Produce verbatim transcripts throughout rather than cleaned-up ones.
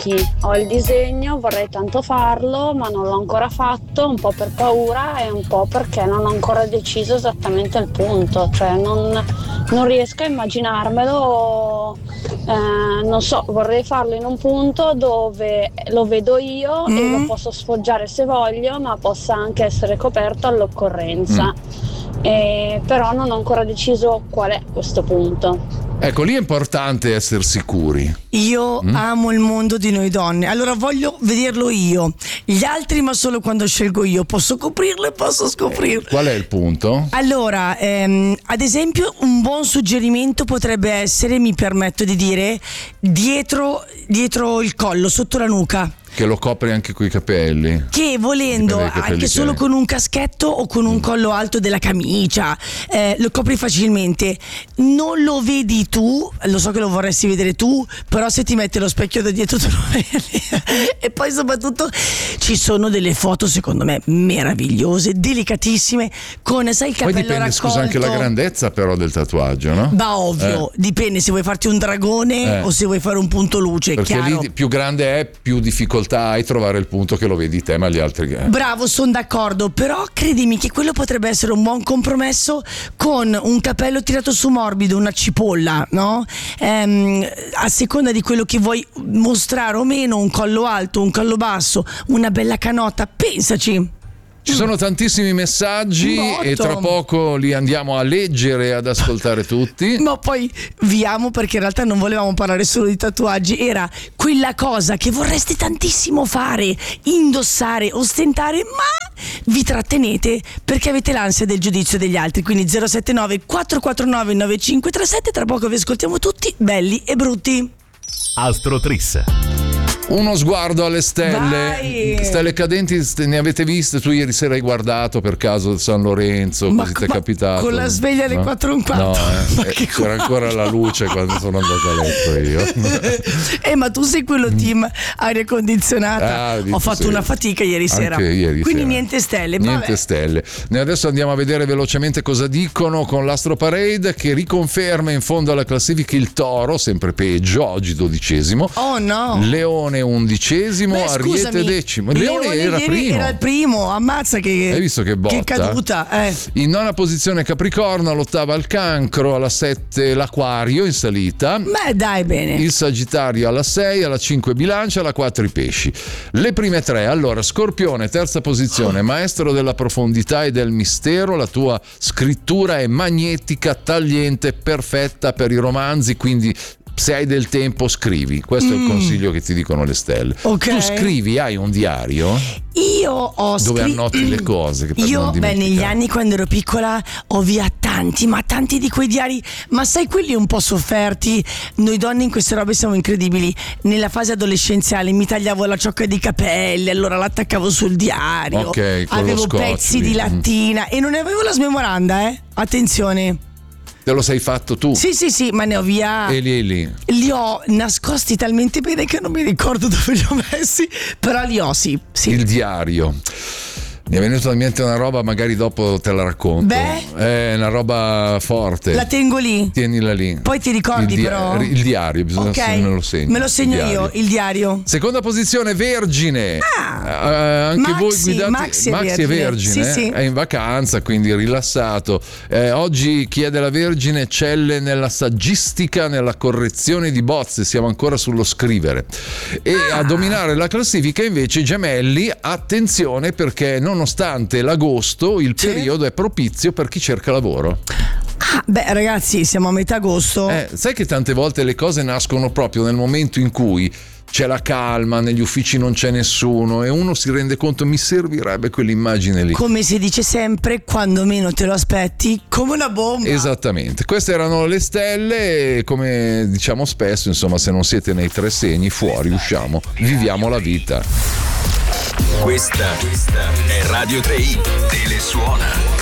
occhi, ho il disegno, vorrei tanto farlo, ma non l'ho ancora fatto, un po' per paura e un po' perché non ho ancora deciso esattamente il punto, cioè non, non riesco a immaginarmelo, eh, non so, vorrei farlo in un punto dove lo vedo io mm. e lo posso sfoggiare se voglio, ma possa anche essere coperto all'occorrenza. Mm. Eh, però non ho ancora deciso qual è questo punto. Ecco, lì è importante essere sicuri. Io mm? amo il mondo di noi donne, allora voglio vederlo io, gli altri ma solo quando scelgo io, posso coprirlo e posso scoprirlo. Eh, qual è il punto? Allora, ehm, ad esempio un buon suggerimento potrebbe essere, mi permetto di dire, dietro, dietro il collo, sotto la nuca. Che lo copri anche coi capelli. Che volendo, anche solo con un caschetto o con un collo alto della camicia, eh, lo copri facilmente. Non lo vedi tu, lo so che lo vorresti vedere tu, però se ti metti lo specchio da dietro tu lo vedi. E poi soprattutto ci sono delle foto secondo me meravigliose, delicatissime, con, sai, il capello poi dipende, raccolto. Scusa, anche la grandezza però del tatuaggio, no? Ma ovvio, eh. dipende se vuoi farti un dragone eh. o se vuoi fare un punto luce. Perché chiaro. Lì più grande è, più difficoltà hai trovare il punto che lo vedi te, ma gli altri eh. Bravo, sono d'accordo, però credimi che quello potrebbe essere un buon compromesso con un capello tirato su morbido, una cipolla, no? Ehm, a seconda di quello che vuoi mostrare o meno, un collo alto, un collo basso, una bella canotta, pensaci. Ci sono tantissimi messaggi Molto. E tra poco li andiamo a leggere e ad ascoltare tutti. Ma poi viamo, perché in realtà non volevamo parlare solo di tatuaggi, era quella cosa che vorreste tantissimo fare, indossare, ostentare, ma vi trattenete perché avete l'ansia del giudizio degli altri. Quindi zero sette nove quattro quattro nove nove cinque tre sette, tra poco vi ascoltiamo tutti, belli e brutti. Astrotris. Uno sguardo alle stelle. Vai. Stelle cadenti, ne avete viste? Tu ieri sera hai guardato per caso San Lorenzo, ma, così ti è ma capitato? Con la sveglia alle no? quattro e un quarto. No, eh, eh, c'era ancora la luce quando sono andato a letto io. Eh, ma tu sei quello team aria condizionata. Ah, Ho fatto sì. una fatica ieri sera. Anche ieri Quindi sera. niente stelle. Niente Vabbè. stelle. Noi adesso andiamo a vedere velocemente cosa dicono con l'Astro Parade, che riconferma in fondo alla classifica il Toro, sempre peggio, oggi dodicesimo. Oh no. Leone undicesimo. Beh, Ariete scusami, decimo. Leone, Leone era ieri primo. Era il primo, ammazza che. Hai visto che botta? Che caduta, eh. In nona posizione Capricorno, all'ottava il Cancro, alla sette l'Aquario in salita. Beh, dai, bene. Il Sagittario alla sei, alla cinque Bilancia, alla quattro i Pesci. Le prime tre, allora Scorpione, terza posizione, maestro della profondità e del mistero, la tua scrittura è magnetica, tagliente, perfetta per i romanzi, quindi se hai del tempo scrivi, questo mm. è il consiglio che ti dicono le stelle. Okay. Tu scrivi, hai un diario? Io ho scritto. Dove annoti le cose che per Io, non beh, negli dimenticare. anni quando ero piccola ho via tanti, ma tanti di quei diari, ma sai, quelli un po' sofferti. Noi donne in queste robe siamo incredibili. Nella fase adolescenziale mi tagliavo la ciocca di capelli, allora l'attaccavo sul diario. Ok, con avevo lo scotch, pezzi lì. di lattina e non ne avevo la smemoranda, eh? Attenzione. Te lo sei fatto tu? Sì, sì, sì, ma ne ho via. E lì, lì. Li ho nascosti talmente bene che non mi ricordo dove li ho messi, però li ho, sì. sì. Il diario. Mi è venuta in mente una roba, magari dopo te la racconto. Beh, è una roba forte. La tengo lì. Tienila lì. Poi ti ricordi, il dia- però? Il diario, bisogna Ok, me lo segno. me lo segno il io, il diario. Seconda posizione, Vergine. Ah, eh, anche Maxi, voi guidate. Maxi è Maxi è vergine. vergine, Sì, sì. è in vacanza, quindi rilassato. Eh, oggi chiede la Vergine celle nella saggistica, nella correzione di bozze. Siamo ancora sullo scrivere. E ah. a dominare la classifica invece i Gemelli. Attenzione, perché nonostante l'agosto il Sì. periodo è propizio per chi cerca lavoro. Ah, beh, ragazzi, siamo a metà agosto. Eh, sai che tante volte le cose nascono proprio nel momento in cui c'è la calma, negli uffici non c'è nessuno e uno si rende conto, mi servirebbe quell'immagine lì. Come si dice sempre, quando meno te lo aspetti, come una bomba. Esattamente, queste erano le stelle e come diciamo spesso, insomma, se non siete nei tre segni, fuori, usciamo, viviamo la vita. Questa, questa è Radio tre i, Telesuona.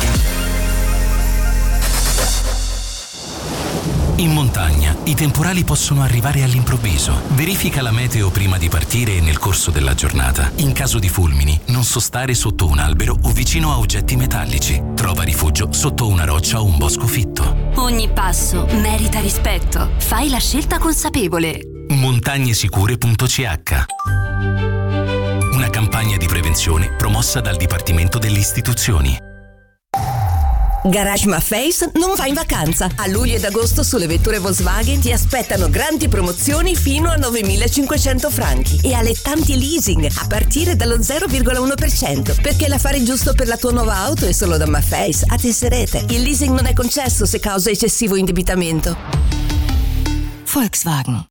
In montagna i temporali possono arrivare all'improvviso. Verifica la meteo prima di partire e nel corso della giornata. In caso di fulmini, non sostare sotto un albero o vicino a oggetti metallici. Trova rifugio sotto una roccia o un bosco fitto. Ogni passo merita rispetto. Fai la scelta consapevole. Montagnesicure punto c h. Una campagna di prevenzione promossa dal Dipartimento delle Istituzioni. Garage Maffei non va in vacanza. A luglio ed agosto sulle vetture Volkswagen ti aspettano grandi promozioni fino a novemilacinquecento franchi e allettanti leasing a partire dallo zero virgola uno per cento, perché l'affare giusto per la tua nuova auto è solo da Maffei a Tesserete. Il leasing non è concesso se causa eccessivo indebitamento. Volkswagen.